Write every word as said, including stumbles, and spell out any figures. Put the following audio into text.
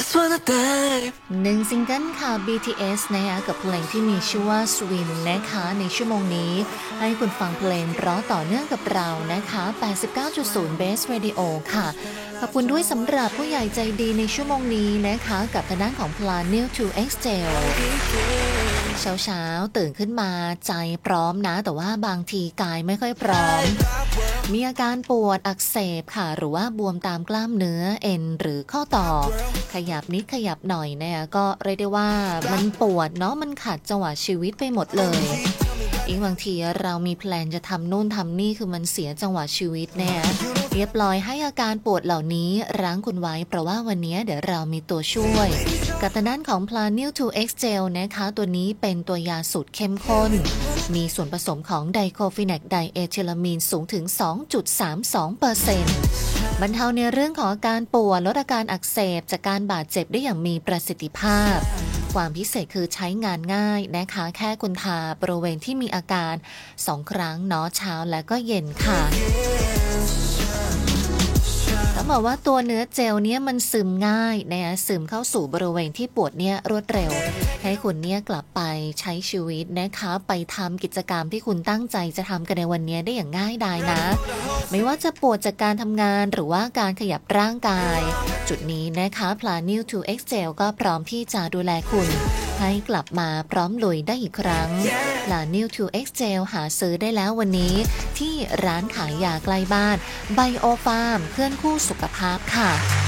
หนึ่งซิงเกิลค่ะ บี ที เอส นะคะกับเพลงที่มีชื่อว่า Swim นะคะในชั่วโมงนี้ให้คุณฟังเพลงเพราะต่อเนื่องกับเรานะคะ แปดสิบเก้าจุดศูนย์ Base Radio ค่ะขอบคุณด้วยสำหรับผู้ใหญ่ใจดีในชั่วโมงนี้นะคะกับทางด้านของ Planet ทู เอ็กซ์ Gel เช้าเช้าตื่นขึ้นมาใจพร้อมนะแต่ว่าบางทีกายไม่ค่อยพร้อมมีอาการปวดอักเสบค่ะหรือว่าบวมตามกล้ามเนื้อเอ็นหรือข้อต่อขยับนิดขยับหน่อยเนี่ยก็เรียกได้ว่ามันปวดเนาะมันขัดจังหวะชีวิตไปหมดเลยอีกบางทีเรามีแพลนจะทำนู่นทำนี่คือมันเสียจังหวะชีวิตเนี่ยเรียบร้อยให้อาการปวดเหล่านี้รั้งคุณไว้เพราะว่าวันนี้เดี๋ยวเรามีตัวช่วยกับทางด้านของ Planet ทู เอ็กซ์ Gel นะคะตัวนี้เป็นตัวยาสูตรเข้มข้นมีส่วนผสมของไดโคฟิแนกไดเอทิลามีนสูงถึง สองจุดสามสองเปอร์เซ็นต์ บรรเทาในเรื่องของอาการปวดลดอาการอักเสบจากการบาดเจ็บได้อย่างมีประสิทธิภาพความพิเศษคือใช้งานง่ายนะคะแค่คุณทาบริเวณที่มีอาการสองครั้งเนาะเช้าและก็เย็นค่ะต้องบอกว่าตัวเนื้อเจลเนี่ยมันซึมง่ายนะคะซึมเข้าสู่บริเวณที่ปวดเนี่ยรวดเร็วให้คุณเนี่ยกลับไปใช้ชีวิตนะคะไปทำกิจกรรมที่คุณตั้งใจจะทำกันในวันนี้ได้อย่างง่ายดายนะไม่ว่าจะปวดจากการทำงานหรือว่าการขยับร่างกายจุดนี้นะคะ Planet ทู เอ็กซ์ Gel ก็พร้อมที่จะดูแลคุณให้กลับมาพร้อมลุยได้อีกครั้ง Planet ทู เอ็กซ์ Gel หาซื้อได้แล้ววันนี้ที่ร้านขายยาใกล้บ้าน Bio Farm เพื่อนคู่สุขภาพค่ะ